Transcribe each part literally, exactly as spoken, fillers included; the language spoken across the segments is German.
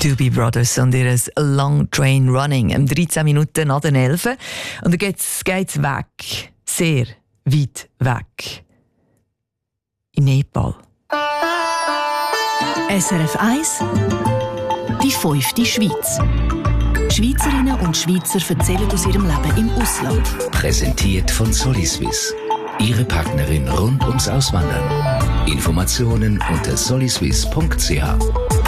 Doobie Brothers und ihr Long Train Running. Um dreizehn Minuten nach den elf. Und dann geht's, geht's weg. Sehr weit weg. In Nepal. S R F eins, die fünfte Schweiz. Schweizerinnen und Schweizer erzählen aus ihrem Leben im Ausland. Präsentiert von Soliswiss. Ihre Partnerin rund ums Auswandern. Informationen unter soliswiss punkt c h.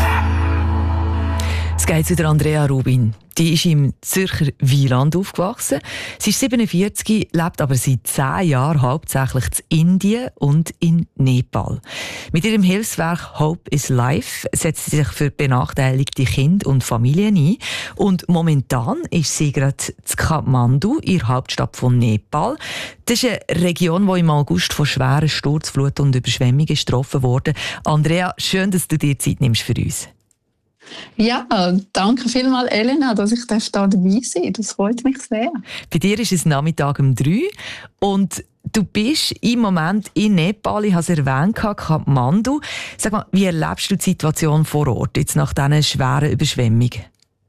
Es geht zu der Andrea Rubin. Die ist im Zürcher Wieland aufgewachsen. Sie ist siebenundvierzig, lebt aber seit zehn Jahren hauptsächlich in Indien und in Nepal. Mit ihrem Hilfswerk Hope is Life setzt sie sich für benachteiligte Kinder und Familien ein. Und momentan ist sie gerade in Kathmandu, in der Hauptstadt von Nepal. Das ist eine Region, die im August von schweren Sturzfluten und Überschwemmungen getroffen wurde. Andrea, schön, dass du dir Zeit nimmst für uns. Ja, danke vielmals, Elena, dass ich hier dabei sein darf. Das freut mich sehr. Bei dir ist es Nachmittag um drei und du bist im Moment in Nepal, ich habe es erwähnt, Kathmandu. Sag mal, wie erlebst du die Situation vor Ort, jetzt nach diesen schweren Überschwemmungen?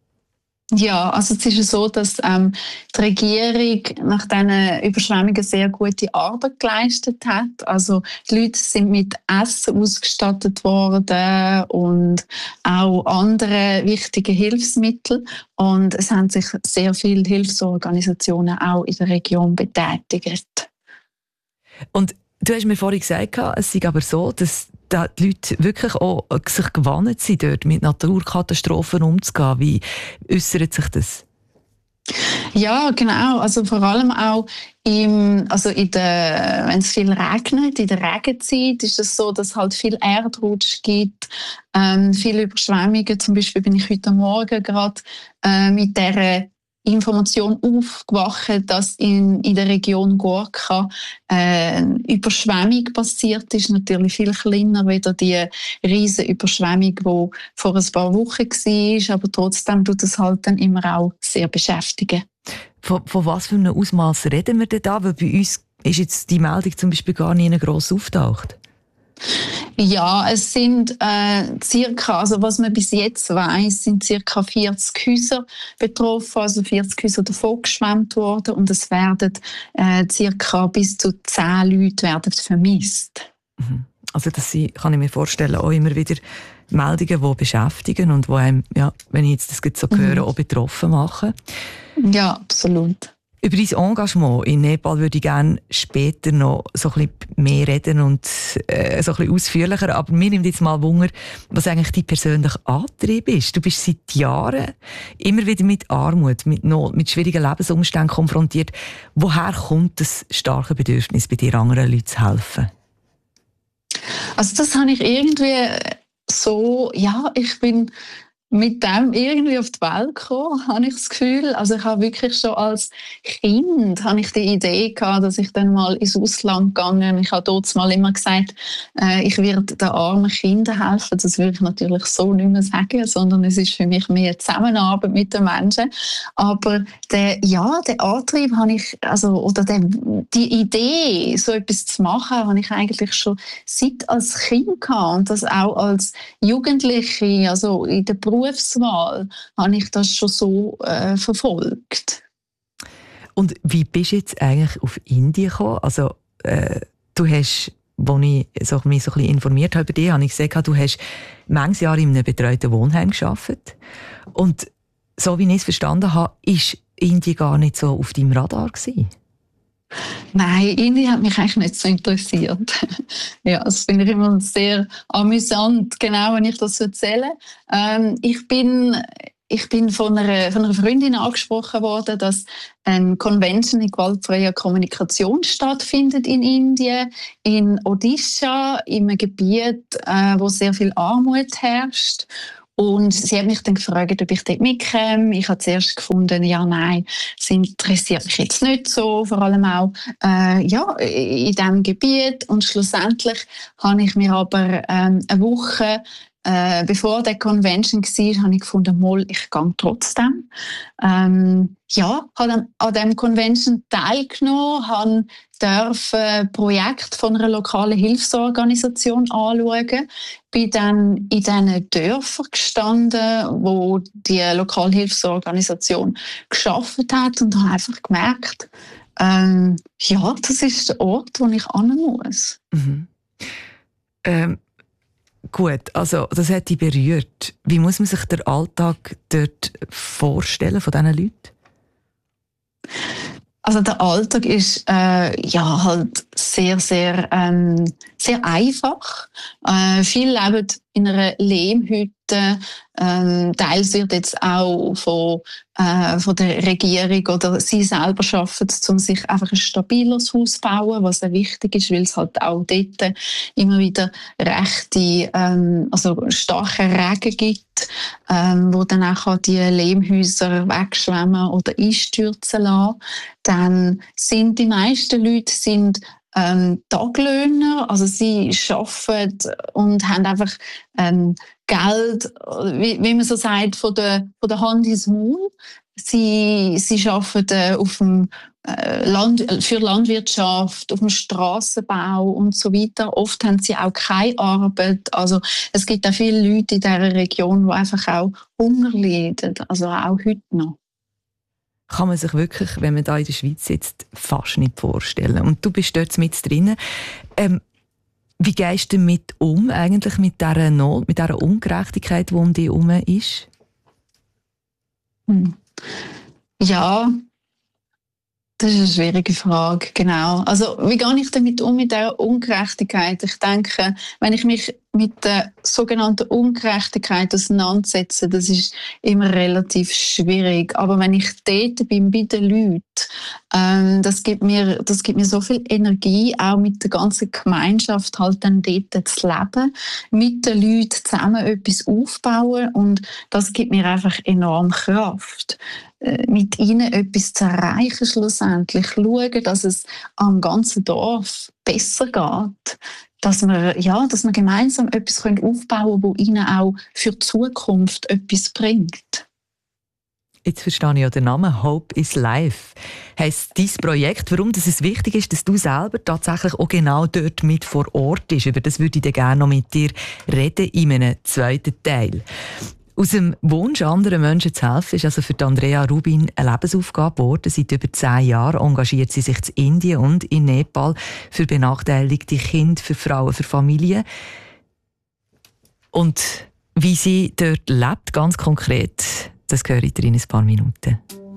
Ja, also es ist ja so, dass ähm, die Regierung nach diesen Überschwemmungen sehr gute Arbeit geleistet hat. Also die Leute sind mit Essen ausgestattet worden und auch andere wichtige Hilfsmittel. Und es haben sich sehr viele Hilfsorganisationen auch in der Region betätigt. Und du hast mir vorhin gesagt, es sei aber so, dass die Leute wirklich auch sich gewandt sind, dort mit Naturkatastrophen umzugehen. Wie äußert sich das? Ja, genau. Also vor allem auch im, also in der, wenn es viel regnet, in der Regenzeit ist es so, dass es halt viel Erdrutsch gibt, ähm, viele Überschwemmungen. Zum Beispiel bin ich heute Morgen gerade äh, mit dieser Information aufgewacht, dass in, in der Region Gorkha äh, eine Überschwemmung passiert ist. Natürlich viel kleiner als die riesige Überschwemmung, die vor ein paar Wochen war. Aber trotzdem tut es halt dann immer auch sehr beschäftigen. Von, von was für einem Ausmaß reden wir denn da? Weil bei uns ist jetzt die Meldung zum Beispiel gar nicht gross auftaucht. Ja, es sind äh, circa, also was man bis jetzt weiss, sind circa vierzig Häuser betroffen, also vierzig Häuser davon geschwemmt worden und es werden äh, circa bis zu zehn Leute werden vermisst. Also das sind, kann ich mir vorstellen, auch immer wieder Meldungen, die beschäftigen und die einem, ja, wenn ich jetzt das so höre, mhm. auch betroffen machen. Ja, absolut. Über dein Engagement in Nepal würde ich gerne später noch so ein bisschen mehr reden und äh, so ein bisschen ausführlicher. Aber mir nimmt jetzt mal Wunder, was eigentlich dein persönlicher Antrieb ist. Du bist seit Jahren immer wieder mit Armut, mit Not, mit schwierigen Lebensumständen konfrontiert. Woher kommt das starke Bedürfnis, bei dir anderen Leuten zu helfen? Also das habe ich irgendwie so, ja, ich bin mit dem irgendwie auf die Welt gekommen, habe ich das Gefühl. Also ich habe wirklich schon als Kind habe ich die Idee gehabt, dass ich dann mal ins Ausland gegangen. Ich habe dort mal immer gesagt, äh, ich werde den armen Kindern helfen. Das würde ich natürlich so nicht mehr sagen, sondern es ist für mich mehr Zusammenarbeit mit den Menschen. Aber der, ja, der Antrieb habe ich, also oder der, die Idee, so etwas zu machen, habe ich eigentlich schon seit als Kind gehabt und das auch als Jugendliche, also in der Berufswahl habe ich das schon so äh, verfolgt. Und wie bist du jetzt eigentlich auf Indien gekommen? Also äh, du hast, als ich so, mich so ein bisschen informiert habe über dich, habe ich gesehen, du hast manches Jahre in einem betreuten Wohnheim gearbeitet. Und so wie ich es verstanden habe, ist Indien gar nicht so auf deinem Radar gewesen. Nein, Indien hat mich eigentlich nicht so interessiert. Ja, das finde ich immer sehr amüsant, genau, wenn ich das erzähle. Ähm, ich bin, ich bin von einer, von einer Freundin angesprochen worden, dass eine Convention in gewaltfreier Kommunikation stattfindet in Indien, in Odisha, in einem Gebiet, äh, wo sehr viel Armut herrscht. Und sie hat mich dann gefragt, ob ich dort mitkomme. Ich habe zuerst gefunden, ja, nein, das interessiert mich jetzt nicht so, vor allem auch äh, ja, in diesem Gebiet. Und schlussendlich habe ich mir aber ähm, eine Woche äh, bevor der Convention war, habe ich gefunden, mal, ich gehe trotzdem. Ähm, ja, habe dann an diesem Convention teilgenommen, habe dürfen Projekt von einer lokalen Hilfsorganisation anschauen. Bin dann in diesen Dörfern gestanden, wo die lokale Hilfsorganisation geschaffen hat und habe einfach gemerkt, ähm, ja, das ist der Ort, wo ich hin muss. Mhm. Ähm, gut, also das hat dich berührt. Wie muss man sich den Alltag dort vorstellen von diesen Leuten? Also der Alltag ist äh, ja halt sehr, sehr, ähm, sehr einfach. Äh, viele leben in einer Lehmhütte. Ähm, teils wird jetzt auch von, äh, von der Regierung oder sie selber schaffen es, um sich einfach ein stabiles Haus zu bauen, was sehr wichtig ist, weil es halt auch dort immer wieder rechte, ähm, also starke Regen gibt, ähm, wo dann auch die Lehmhäuser wegschwemmen oder einstürzen lassen. Dann sind die meisten Leute sind ähm, Taglöhner, also sie arbeiten und haben einfach ähm, Geld, wie, wie man so sagt, von der, von der Hand ins Maul. Sie, sie arbeiten auf dem, äh, Land, für Landwirtschaft, auf dem Strassenbau und so weiter. Oft haben sie auch keine Arbeit. Also es gibt auch viele Leute in dieser Region, die einfach auch Hunger leiden, also auch heute noch. Kann man sich wirklich, wenn man da in der Schweiz sitzt, fast nicht vorstellen. Und du bist dort mit drinnen. Ähm, wie gehst du damit um, eigentlich mit dieser Not, mit dieser Ungerechtigkeit, die um dich herum ist? Hm. Ja, das ist eine schwierige Frage, genau. Also wie gehe ich damit um mit dieser Ungerechtigkeit? Ich denke, wenn ich mich mit der sogenannten Ungerechtigkeit auseinandersetze, das ist immer relativ schwierig. Aber wenn ich dort bin bei den Leuten, ähm, das gibt mir, das gibt mir so viel Energie, auch mit der ganzen Gemeinschaft halt dann dort zu leben, mit den Leuten zusammen etwas aufbauen und das gibt mir einfach enorm Kraft. Mit ihnen etwas zu erreichen schlussendlich, schauen, dass es am ganzen Dorf besser geht, dass wir, ja, dass wir gemeinsam etwas aufbauen können, das ihnen auch für die Zukunft etwas bringt. Jetzt verstehe ich ja den Namen «Hope is Life». Heisst dein Projekt, warum das es wichtig ist, dass du selber tatsächlich auch genau dort mit vor Ort bist. Über das würde ich dann gerne noch mit dir reden in einem zweiten Teil. Aus dem Wunsch, anderen Menschen zu helfen, ist also für Andrea Rubin eine Lebensaufgabe geworden. Seit über zehn Jahren engagiert sie sich in Indien und in Nepal für benachteiligte Kinder, für Frauen, für Familien. Und wie sie dort lebt, ganz konkret, das höre ich dir in ein paar Minuten.